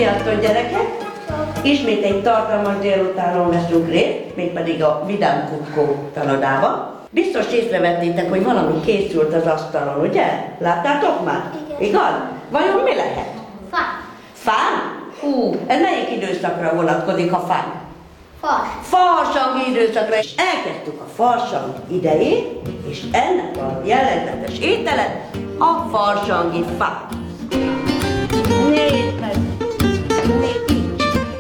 Sziasztok gyerekek! Ismét egy tartalmas délutánon veszünk részt, mégpedig a Vidám Kuckó tanodába. Biztos észrevettétek, hogy valami készült az asztalon, ugye? Láttátok már? Igaz? Vajon mi lehet? Fán. Fán? Ez melyik időszakra vonatkozik a fán? Fas. Farsangi időszakra, és elkezdtük a farsang idejét, és ennek a jellegzetes étele a farsangi fá. Nézd meg! Még így.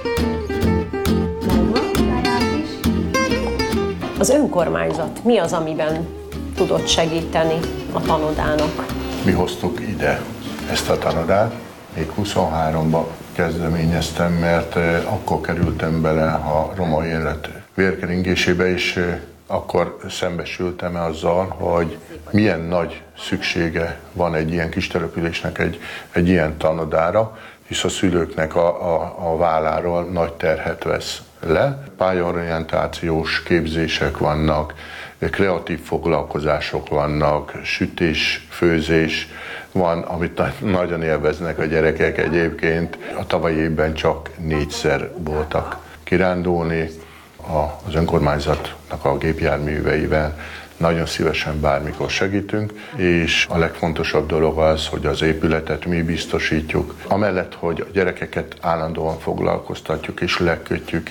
Az önkormányzat mi az, amiben tudott segíteni a tanodának? Mi hoztuk ide ezt a tanodát, még 23-ban kezdeményeztem, mert akkor kerültem bele a roma élet vérkeringésébe, és akkor szembesültem azzal, hogy milyen nagy szüksége van egy ilyen kis településnek egy ilyen tanodára, hisz a szülőknek a válláról nagy terhet vesz le. Pályaorientációs képzések vannak, kreatív foglalkozások vannak, sütés, főzés van, amit nagyon élveznek a gyerekek egyébként. A tavalyi évben csak 4-szer voltak kirándulni az önkormányzatnak a gépjárműveivel. Nagyon szívesen bármikor segítünk, és a legfontosabb dolog az, hogy az épületet mi biztosítjuk. Amellett, hogy a gyerekeket állandóan foglalkoztatjuk, és lekötjük,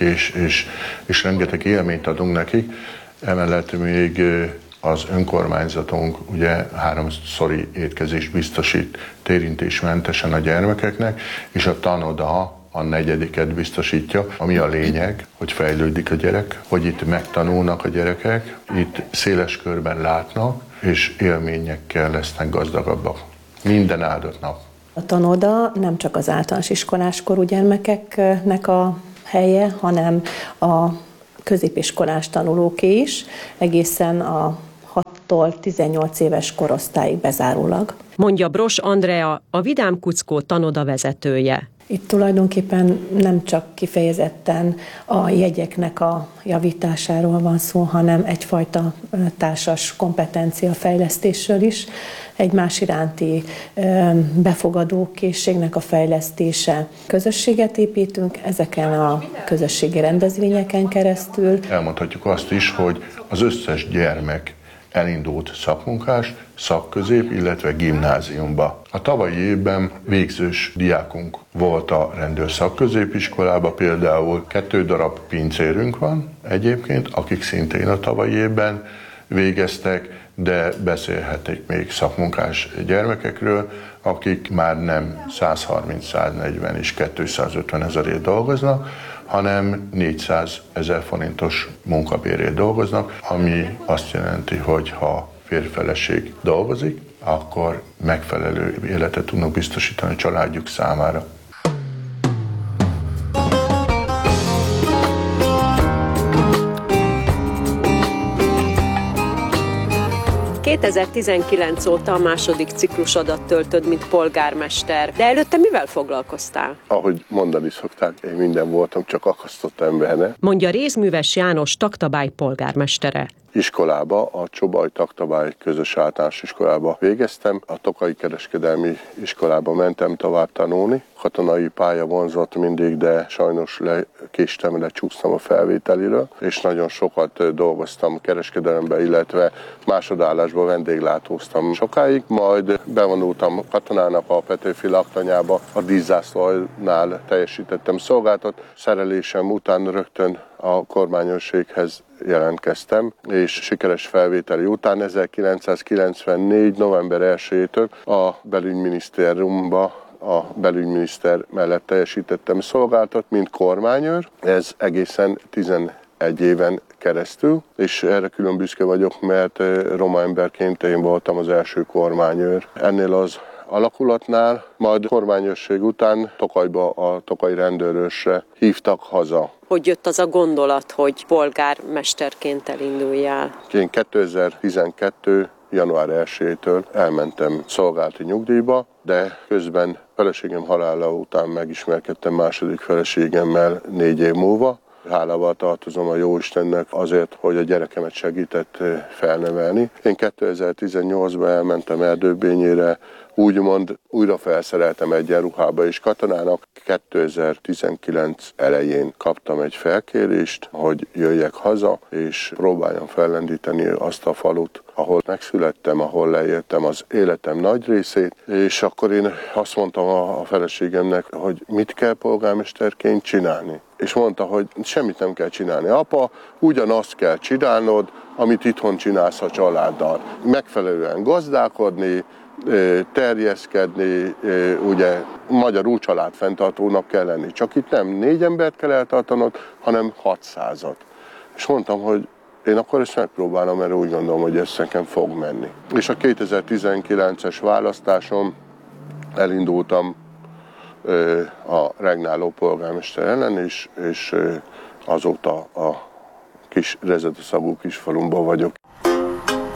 és rengeteg élményt adunk nekik, emellett még az önkormányzatunk ugye 3-szori étkezést biztosít térintésmentesen a gyermekeknek, és a tanoda a 4. biztosítja, ami a lényeg, hogy fejlődik a gyerek, hogy itt megtanulnak a gyerekek, itt széles körben látnak, és élményekkel lesznek gazdagabbak. Minden áldott nap. A tanoda nem csak az általános iskoláskorú gyermekeknek a helye, hanem a középiskolás tanulóké is, egészen a 6-tól 18 éves korosztályig bezárólag. Mondja Bros Andrea, a Vidám Kuckó tanoda vezetője. Itt tulajdonképpen nem csak kifejezetten a jegyeknek a javításáról van szó, hanem egyfajta társas kompetenciafejlesztésről is, egymás iránti befogadó készségnek a fejlesztése. Közösséget építünk ezeken a közösségi rendezvényeken keresztül. Elmondhatjuk azt is, hogy az összes gyermek elindult szakmunkás, szakközép, illetve gimnáziumba. A tavalyi évben végzős diákunk volt a rendőr szakközépiskolába, például 2 darab pincérünk van egyébként, akik szintén a tavalyi évben végeztek, de beszélhetik még szakmunkás gyermekekről, akik már nem 130, 140 és 250 ezerért dolgoznak, hanem 400 000 forintos munkabérért dolgoznak, ami azt jelenti, hogy ha férj-feleség dolgozik, akkor megfelelő életet tudnak biztosítani a családjuk számára. ...2019 óta a második ciklusodat töltöd, mint polgármester. De előtte mivel foglalkoztál? Ahogy mondani szokták, én minden voltam, csak akasztott emberne. Mondja Rézműves János Taktabály polgármestere. Iskolába, a Csobaj Taktabály közös általános iskolába végeztem. A Tokai Kereskedelmi Iskolába mentem tovább tanulni. Katonai pálya vonzott mindig, de sajnos lekéstem, lecsúsztam a felvételiről, és nagyon sokat dolgoztam kereskedelemben, illetve másodállásban vendéglátóztam sokáig, majd bevonultam katonának a Petőfi laktanyába, a díszzászlónál teljesítettem szolgálatot. Szerelésem után rögtön a kormányőrséghez jelentkeztem, és sikeres felvételi után 1994. november 1-től a belügyminisztériumba a belügyminiszter mellett teljesítettem szolgálatot, mint kormányőr. Ez egészen 11 éven keresztül, és erre külön büszke vagyok, mert roma emberként én voltam az első kormányőr. Ennél az alakulatnál, majd kormányőrség után Tokajba, a tokai rendőrösre hívtak haza. Hogy jött az a gondolat, hogy polgármesterként elinduljál? Én 2012. január 1-től elmentem szolgálati nyugdíjba, de közben feleségem halála után megismerkedtem második feleségemmel 4 év múlva, Hálával tartozom a Jóistennek azért, hogy a gyerekemet segített felnevelni. Én 2018-ban elmentem Erdőbényére, úgymond újra felszereltem egyenruhába, és katonának 2019 elején kaptam egy felkérést, hogy jöjjek haza, és próbáljam fellendíteni azt a falut, ahol megszülettem, ahol leéltem az életem nagy részét, és akkor én azt mondtam a feleségemnek, hogy mit kell polgármesterként csinálni. És mondta, hogy semmit nem kell csinálni. Apa, ugyanazt kell csinálnod, amit itthon csinálsz a családdal. Megfelelően gazdálkodni, terjeszkedni, ugye magyarul családfenntartónak kell lenni. Csak itt nem 4 embert kell eltartanod, hanem 600-at. És mondtam, hogy én akkor ezt megpróbálom, mert úgy gondolom, hogy ez nekem fog menni. És a 2019-es választáson elindultam a regnáló polgármester ellen, és azóta a kis rezedeszagú kisfalumban vagyok.